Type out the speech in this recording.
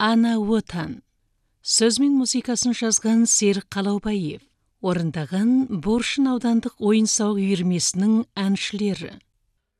Ана отан. Сөз мен музыкасын жазған Серік Қалаубаев. Орындаған Боршын аудандық ойын-сауық үйірмесінің әншілері.